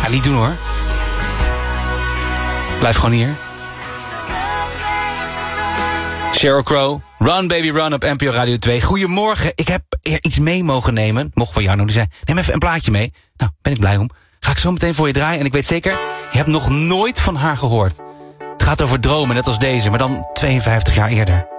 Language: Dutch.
Ga niet doen hoor. Blijf gewoon hier. Sheryl Crow, Run Baby Run op NPO Radio 2. Goedemorgen, ik heb er iets mee mogen nemen. Mocht van jou nog. Die zei, neem even een plaatje mee. Nou, ben ik blij om. Ga ik zo meteen voor je draaien. En ik weet zeker, je hebt nog nooit van haar gehoord. Het gaat over dromen, net als deze, maar dan 52 jaar eerder.